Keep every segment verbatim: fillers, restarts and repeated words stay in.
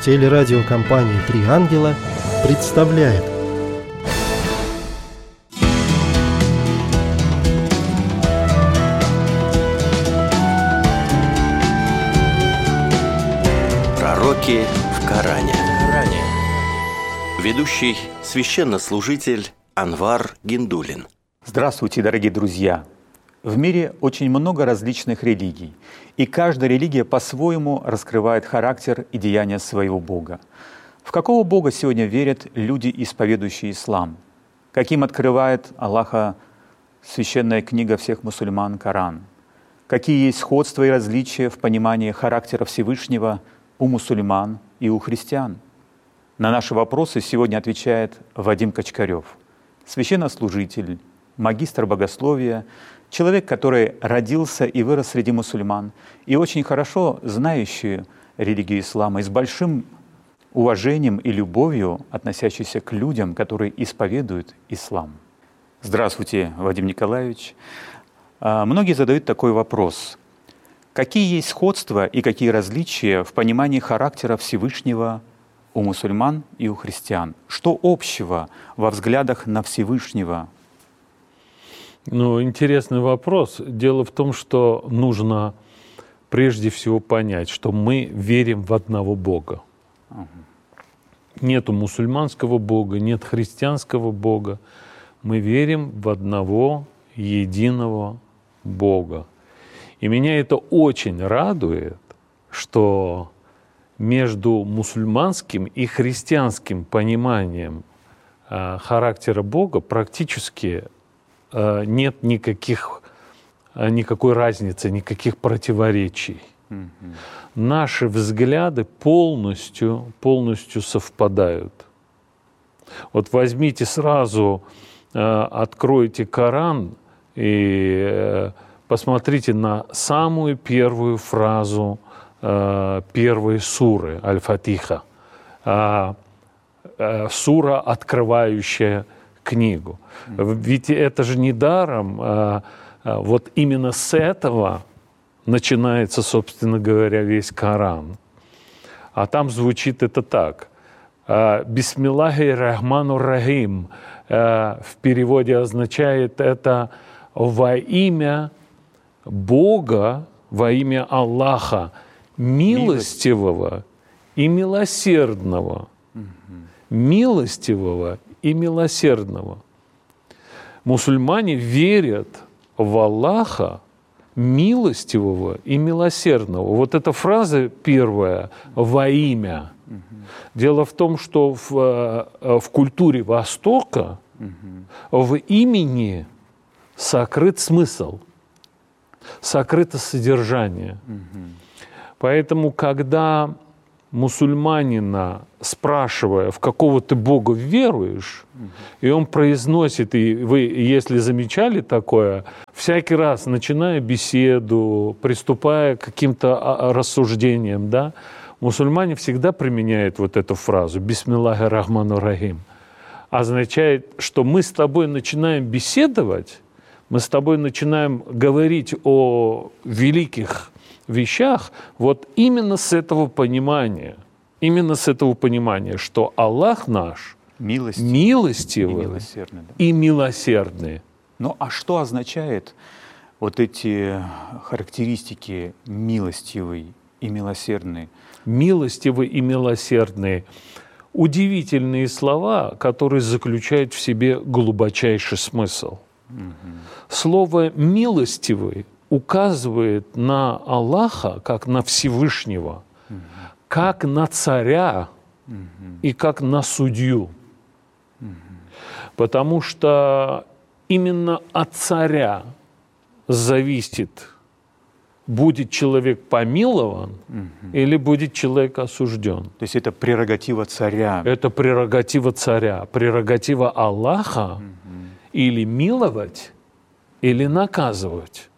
Телерадиокомпания «Три ангела» представляет. Пророки в Коране. Ведущий священнослужитель Анвар Гиндулин. Здравствуйте, дорогие друзья! В мире очень много различных религий, и каждая религия по-своему раскрывает характер и деяния своего Бога. В какого Бога сегодня верят люди, исповедующие ислам? Каким открывает Аллаха священная книга всех мусульман Коран? Какие есть сходства и различия в понимании характера Всевышнего у мусульман и у христиан? На наши вопросы сегодня отвечает Вадим Качкарев, священнослужитель, магистр богословия, человек, который родился и вырос среди мусульман, и очень хорошо знающий религию ислама, и с большим уважением и любовью относящийся к людям, которые исповедуют ислам. Здравствуйте, Вадим Николаевич. Многие задают такой вопрос. Какие есть сходства и какие различия в понимании характера Всевышнего у мусульман и у христиан? Что общего во взглядах на Всевышнего? Ну, интересный вопрос. Дело в том, что нужно прежде всего понять, что мы верим в одного Бога. Угу. Нету мусульманского Бога, нет христианского Бога. Мы верим в одного единого Бога. И меня это очень радует, что между мусульманским и христианским пониманием э, характера Бога практически э, нет никаких, э, никакой разницы, никаких противоречий. Mm-hmm. Наши взгляды полностью, полностью совпадают. Вот возьмите сразу, э, откройте Коран и э, посмотрите на самую первую фразу э, первой суры Аль-Фатиха. Э, э, сура, открывающая книгу. Mm-hmm. Ведь это же не даром. Э, э, вот именно с этого начинается, собственно говоря, весь Коран. А там звучит это так. «Бисмиллахи рахману рахим» в переводе означает это «во имя Бога, во имя Аллаха, милостивого и милосердного». Угу. Милостивого и милосердного. Мусульмане верят в Аллаха, милостивого и милосердного. Вот эта фраза первая «во имя». Угу. Дело в том, что в, в культуре Востока угу. в имени сокрыт смысл, сокрыто содержание. Угу. Поэтому, когда мусульманина, спрашивая, в какого ты Бога веруешь, угу. и он произносит, и вы, если замечали такое, всякий раз, начиная беседу, приступая к каким-то рассуждениям, да, мусульмане всегда применяют вот эту фразу «Бисмиллахи рахману рахим». Означает, что мы с тобой начинаем беседовать, мы с тобой начинаем говорить о великих вещах вот именно с этого понимания, именно с этого понимания, что Аллах наш милостивый, милостивый и милосердный. Да? И милосердный. Ну а что означает вот эти характеристики милостивый и милосердный? Милостивый и милосердный. Удивительные слова, которые заключают в себе глубочайший смысл. Угу. Слово «милостивый» указывает на Аллаха, как на Всевышнего, угу. как на царя угу. и как на судью. Угу. Потому что именно от царя зависит, будет человек помилован угу. или будет человек осужден. То есть это прерогатива царя. Это прерогатива царя. Прерогатива Аллаха угу. или миловать, или наказывать.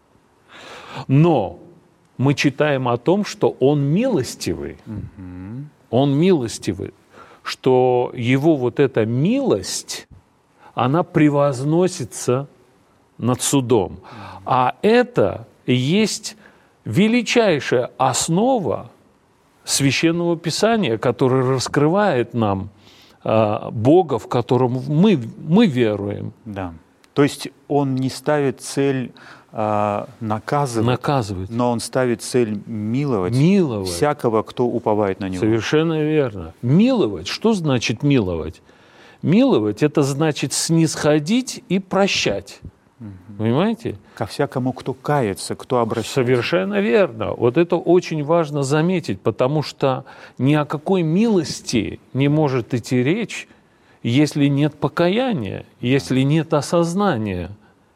Но мы читаем о том, что Он милостивый. Угу. Он милостивый. Что Его вот эта милость, она превозносится над судом. А это есть величайшая основа Священного Писания, которое раскрывает нам а, Бога, в котором мы, мы веруем. Да. То есть Он не ставит цель а, наказывать, Наказывать. но Он ставит цель миловать, Миловать. всякого, кто уповает на Него. Совершенно верно. Миловать. Что значит миловать? Миловать – это значит снисходить и прощать. Понимаете? Ко всякому, кто кается, кто обращается. Совершенно верно. Вот это очень важно заметить, потому что ни о какой милости не может идти речь, если нет покаяния, если нет осознания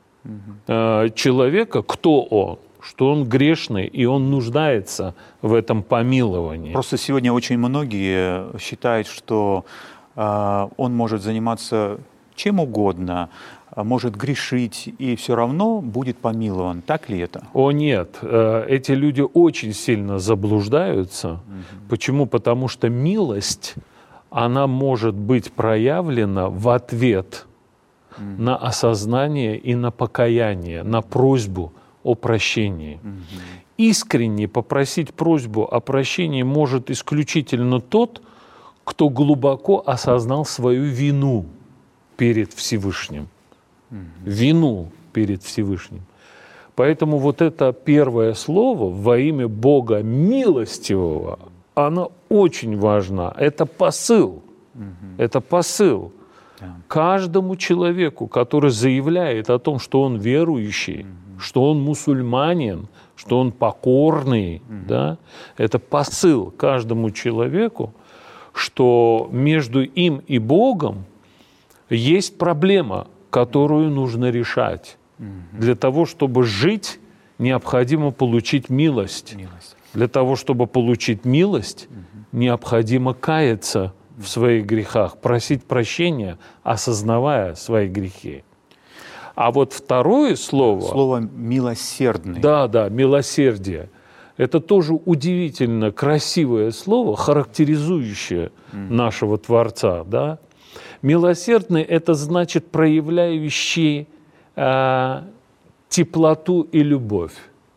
э, человека, кто он, что он грешный, и он нуждается в этом помиловании. Просто сегодня очень многие считают, что э, он может заниматься чем угодно, может грешить, и все равно будет помилован. Так ли это? О нет, эти люди очень сильно заблуждаются. Угу. Почему? Потому что милость, она может быть проявлена в ответ угу. на осознание и на покаяние, на просьбу о прощении. Угу. Искренне попросить просьбу о прощении может исключительно тот, кто глубоко осознал свою вину перед Всевышним. Вину перед Всевышним. Поэтому вот это первое слово во имя Бога милостивого, оно очень важно. Это посыл. Угу. Это посыл. Да. Каждому человеку, который заявляет о том, что он верующий, угу. что он мусульманин, что он покорный, угу. да, это посыл каждому человеку, что между им и Богом есть проблема, которую нужно решать. Угу. Для того, чтобы жить, необходимо получить милость. милость. Для того, чтобы получить милость, угу. необходимо каяться угу. в своих грехах, просить прощения, осознавая свои грехи. А вот второе слово... Слово «милосердный». Да, да, милосердие. Это тоже удивительно красивое слово, характеризующее угу. нашего Творца, да? Милосердный – это значит проявляющий э, теплоту и любовь.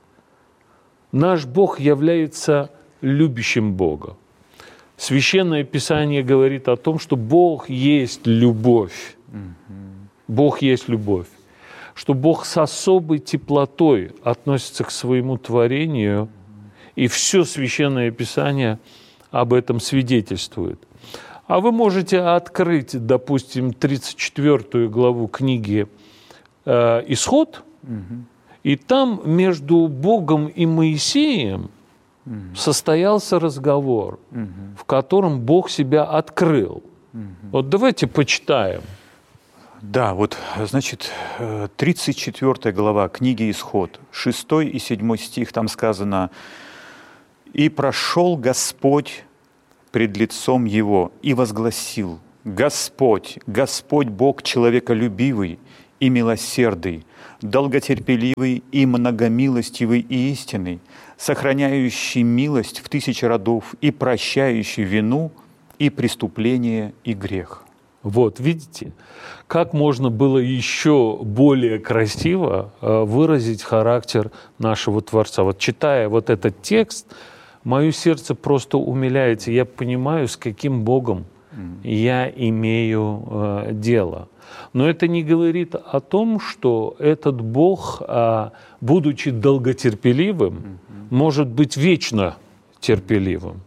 Наш Бог является любящим Богом. Священное Писание говорит о том, что Бог есть любовь. Бог есть любовь. Что Бог с особой теплотой относится к своему творению, и все Священное Писание об этом свидетельствует. А вы можете открыть, допустим, тридцать четвёртую главу книги э, «Исход», угу. и там между Богом и Моисеем угу. состоялся разговор, угу. в котором Бог себя открыл. Угу. Вот давайте почитаем. Да, вот, значит, тридцать четвёртая глава книги «Исход», шестой и седьмой стих, там сказано: «И прошел Господь пред лицом его и возгласил: Господь, Господь Бог человеколюбивый и милосердный, долготерпеливый и многомилостивый и истинный, сохраняющий милость в тысячи родов и прощающий вину и преступление и грех». Вот, видите, как можно было еще более красиво выразить характер нашего Творца. Вот читая вот этот текст, мое сердце просто умиляется. Я понимаю, с каким Богом mm. я имею э, дело. Но это не говорит о том, что этот Бог, э, будучи долготерпеливым, mm-hmm. может быть вечно терпеливым.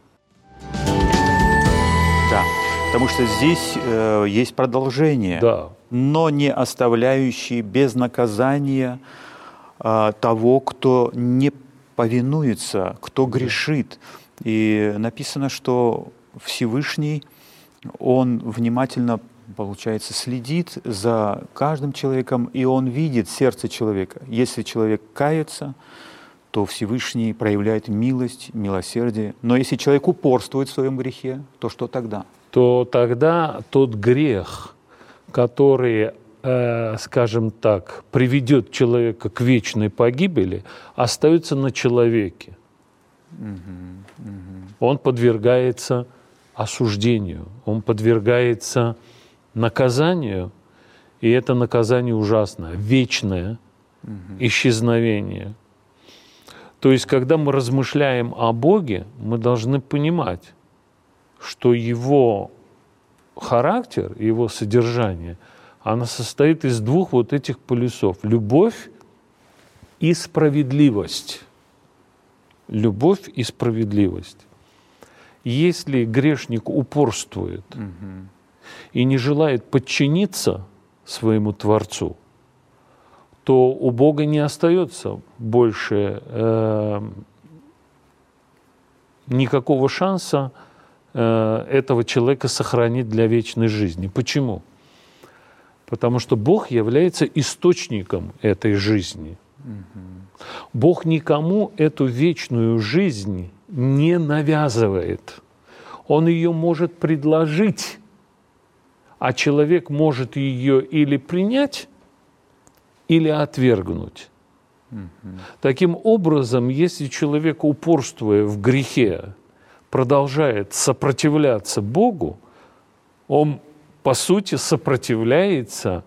Да, потому что здесь э, есть продолжение, да. но не оставляющие без наказания э, того, кто не повинуется, кто грешит. И написано, что Всевышний, Он внимательно, получается, следит за каждым человеком, и Он видит сердце человека. Если человек кается, то Всевышний проявляет милость, милосердие. Но если человек упорствует в своем грехе, то что тогда? То тогда тот грех, который, э, скажем так, приведет человека к вечной погибели, остается на человеке. Угу, угу. Он подвергается осуждению, он подвергается наказанию, и это наказание ужасное, вечное угу. исчезновение. То есть, когда мы размышляем о Боге, мы должны понимать, что Его характер, Его содержание, оно состоит из двух вот этих полюсов. Любовь и справедливость. Любовь и справедливость. Если грешник упорствует угу. и не желает подчиниться своему Творцу, то у Бога не остается больше э, никакого шанса э, этого человека сохранить для вечной жизни. Почему? Потому что Бог является источником этой жизни. Угу. Бог никому эту вечную жизнь не навязывает. Он ее может предложить, а человек может ее или принять, или отвергнуть. Mm-hmm. Таким образом, если человек, упорствуя в грехе, продолжает сопротивляться Богу, он, по сути, сопротивляется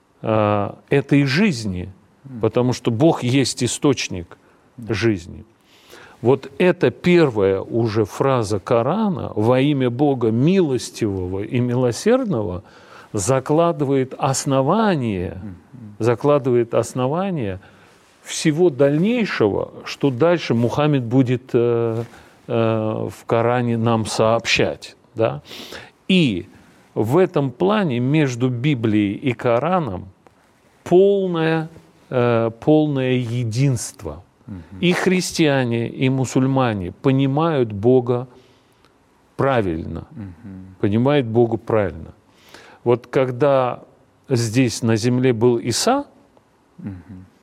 э, этой жизни, mm-hmm. потому что Бог есть источник mm-hmm. жизни. Вот эта первая уже фраза Корана «Во имя Бога милостивого и милосердного» закладывает основание, закладывает основание всего дальнейшего, что дальше Мухаммед будет э, э, в Коране нам сообщать. Да? И в этом плане между Библией и Кораном полное, э, полное единство. Угу. И христиане, и мусульмане понимают Бога правильно. Угу. Понимают Бога правильно. Вот когда здесь на земле был Иса, угу.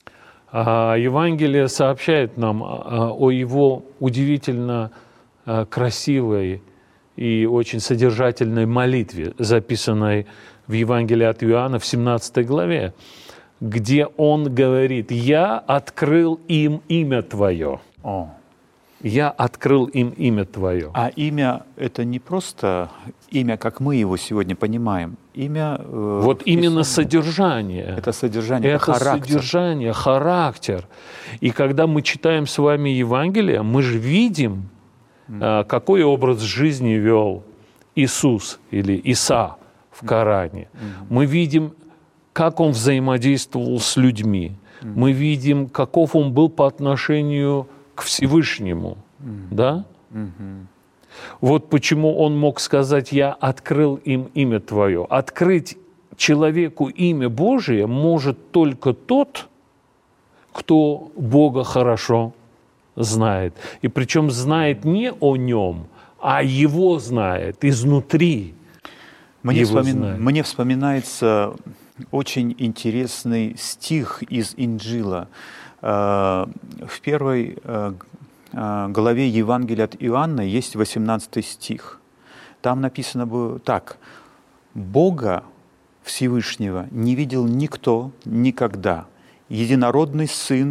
а, Евангелие сообщает нам а, о его удивительно а, красивой и очень содержательной молитве, записанной в Евангелии от Иоанна в семнадцатой главе, где он говорит: «Я открыл им имя Твое». О. «Я открыл им имя Твое». А имя — это не просто имя, как мы его сегодня понимаем. Имя... Э, вот именно содержание. Это содержание, это, это характер. содержание, характер. И когда мы читаем с вами Евангелие, мы же видим, mm. э, какой образ жизни вел Иисус или Иса в Коране. Mm. Мы видим, как он взаимодействовал с людьми. Mm. Мы видим, каков он был по отношению к Всевышнему. Mm. Да? Mm-hmm. Вот почему он мог сказать: «Я открыл им имя Твое». Открыть человеку имя Божие может только тот, кто Бога хорошо знает. И причем знает не о нем, а его знает, изнутри. Мне, его вспомин... знает. Мне вспоминается очень интересный стих из Инджила. В первой главе Евангелия от Иоанна есть восемнадцатый стих. Там написано было так: «Бога Всевышнего не видел никто никогда. Единородный Сын